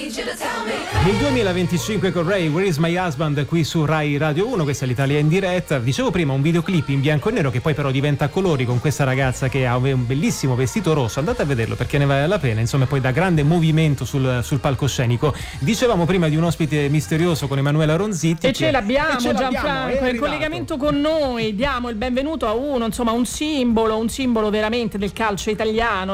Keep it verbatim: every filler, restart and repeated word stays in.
Il duemilaventicinque con Ray, Where is my husband, qui su Rai Radio uno, questa è l'Italia in diretta. Dicevo prima un videoclip in bianco e nero che poi però diventa a colori con questa ragazza che ha un bellissimo vestito rosso, andate a vederlo perché ne vale la pena, insomma, poi da grande movimento sul, sul palcoscenico. Dicevamo prima di un ospite misterioso con Emanuela Ronzitti e che... ce l'abbiamo, e ce Gianfranco, è in collegamento con noi, diamo il benvenuto a uno, insomma un simbolo, un simbolo veramente del calcio italiano.